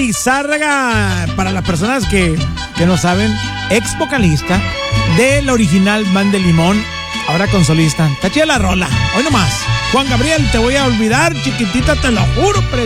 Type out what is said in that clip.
Lizárraga, para las personas que no saben, ex vocalista de la original Banda de Limón, ahora con solista. Está chida la rola, hoy nomás. Juan Gabriel, te voy a olvidar, chiquitita, te lo juro,